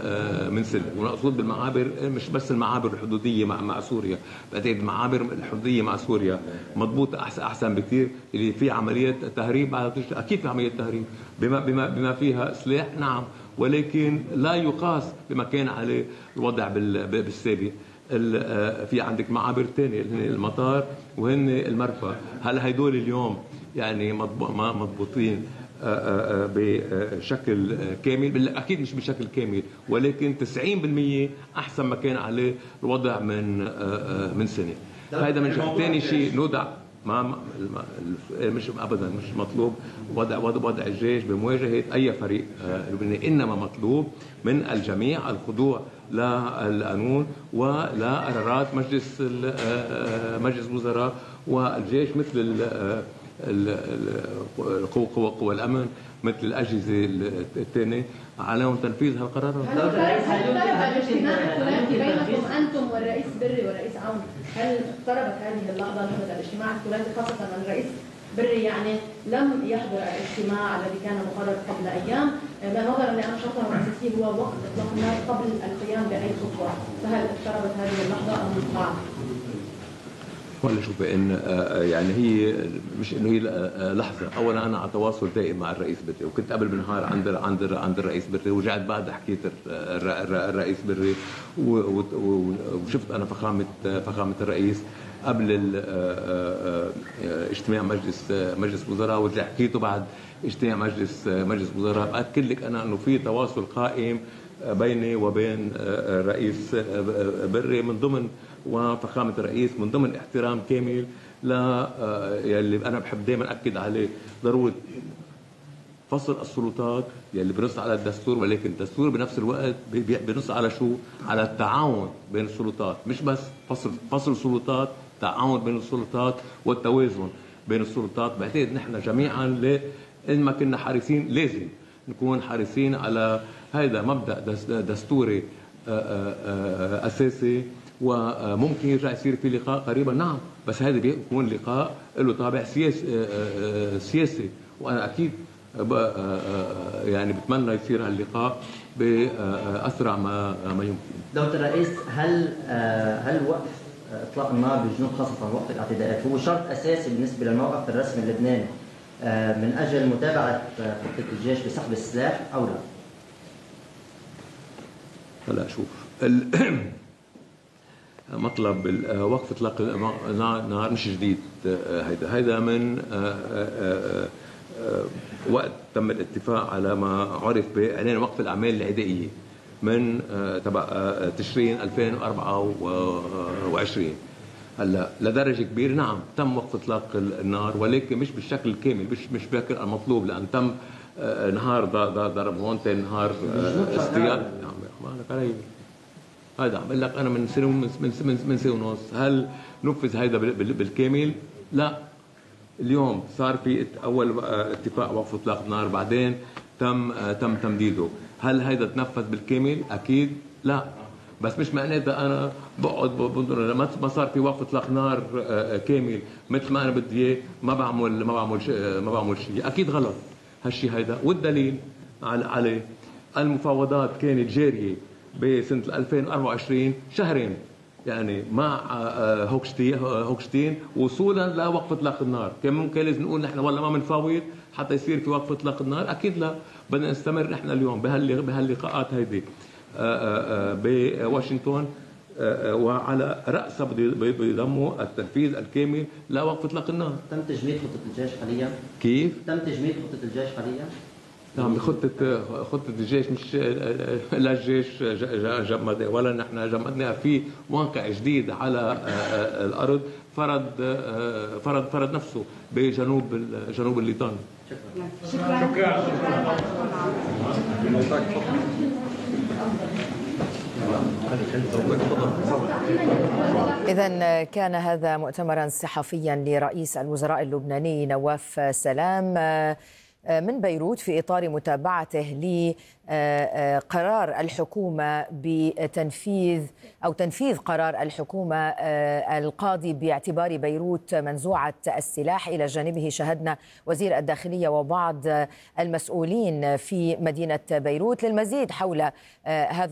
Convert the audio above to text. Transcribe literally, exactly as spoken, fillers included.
من سنه. والمقصود بالمعابر مش بس المعابر الحدوديه مع مع سوريا، بعتقد المعابر الحدوديه مع سوريا مضبوطه احسن احسن بكثير، اللي في عمليات تهريب اكيد في عمليات تهريب بما بما بما فيها سلاح نعم، ولكن لا يقاس بما كان عليه الوضع بالسابق. في عندك معابر ثانيه اللي هن المطار وهن المرفأ، هل هدول اليوم يعني مضبوطين بشكل كامل؟ اكيد مش بشكل كامل، ولكن تسعين بالمئة احسن ما كان عليه الوضع من من سنه. هذا من جهه. ثاني شيء نودع ما مش ابدا مش مطلوب وضع وضع وضع الجيش بمواجهه اي فريق لبناني، انما مطلوب من الجميع الخضوع للقانون ولقرارات مجلس مجلس الوزراء والجيش، مثل القوى قوى قوى الامن، مثل الاجهزه الثانيه عليهم تنفيذ هالقرارات. هل اقترب الاجتماع الثلاثي بينكم انتم والرئيس بري والرئيس عون؟ هل اقتربت هذه اللحظه نحن الاجتماع الثلاثي، خاصه ان الرئيس بري يعني لم يحضر الاجتماع الذي كان مقرر قبل ايام، نظرا لان شرطه الاساسي هو وقت اطلاق النار قبل القيام باي خطوه، فهل اقتربت هذه اللحظه ام بعد؟ ولا شوف ان يعني هي مش انه هي لحظه. اولا انا على تواصل دائم مع الرئيس بري، وكنت قبل بنهار عند عند عند الرئيس بري، ورجعت بعد حكيت الرئيس بري وشفت انا فخامه فخامه الرئيس قبل اجتماع مجلس مجلس وزراء، ورجعت حكيته بعد اجتماع مجلس مجلس وزراء. باكد لك انا انه في تواصل قائم بيني وبين الرئيس بري من ضمن وفخامه الرئيس من ضمن احترام كامل ل يلي انا بحب دائما اكد عليه، ضروره فصل السلطات يلي بنص على الدستور، ولكن الدستور بنفس الوقت بنص على شو؟ على التعاون بين السلطات، مش بس فصل فصل سلطات، تعاون بين السلطات والتوازن بين السلطات. بعتقد نحن جميعا إن ما كنا حريصين لازم نكون حريصين على هذا مبدأ دستوري أساسي، وممكن يرجع يصير في لقاء قريبا نعم، بس هذا بيكون لقاء له طابع سياسي سياسي وانا اكيد يعني بتمنى يصير هاللقاء باسرع ما ما يمكن. دكتور الرئيس، هل هل وقف اطلاق النار بالجنوب خاصه وقت الاعتداءات هو شرط اساسي بالنسبه للموقف الرسمي اللبناني من اجل متابعه خطه الجيش بسحب السلاح او لا؟ هلا شوف مطلب وقف اطلاق النار مش جديد، هيدا هيدا من وقت تم الاتفاق على ما عرف باعلان وقف الاعمال العدائيه من تبع تشرين ألفين وأربعة وعشرين. هلا لدرجه كبيره نعم تم وقف اطلاق النار، ولكن مش بالشكل الكامل، مش مش بشكل المطلوب، لان تم نهار ضرب هون، ثاني نهار اصطياد. هذا عم بقول لك انا من سنه من من من سنه ونص. هل نفذ هذا بالكامل؟ لا. اليوم صار في اول اتفاق وقف اطلاق النار، بعدين تم تم تمديده. هل هذا تنفذ بالكامل؟ اكيد لا. بس مش معناتها انا بقعد بنظر ما صار في وقف اطلاق نار كامل مثل ما انا بدي اياه ما بعمل ما بعمل ما بعمل شيء، اكيد غلط هالشيء هيدا. والدليل عليه المفاوضات كانت جاريه بسنه ألفين وأربعة وعشرين شهرين يعني مع هوكشتين هوكشتين وصولا لوقف اطلاق النار. كان ممكن لازم نقول نحن والله ما بنفاوض حتى يصير في وقف اطلاق النار، اكيد لا. بدنا نستمر نحن اليوم بهاللقاءات هيدي بواشنطن، وعلى راسها بيضموا التنفيذ الكامل لوقف اطلاق النار. تم تجميد خطه الجيش حاليا؟ كيف؟ تم تجميد خطه الجيش حاليا؟ نعم، خطة خطة الجيش مش لا الجيش جمدها ولا نحن جمدناها، في واقع جديد على الأرض فرض فرض فرض نفسه بجنوب جنوب الليطان. شكرا. شكرا. إذن كان هذا مؤتمرا صحفيا لرئيس الوزراء اللبناني نواف سلام من بيروت في إطار متابعته لقرار الحكومة بتنفيذ أو تنفيذ قرار الحكومة القاضي باعتبار بيروت منزوعة السلاح. إلى جانبه شاهدنا وزير الداخلية وبعض المسؤولين في مدينة بيروت. للمزيد حول هذا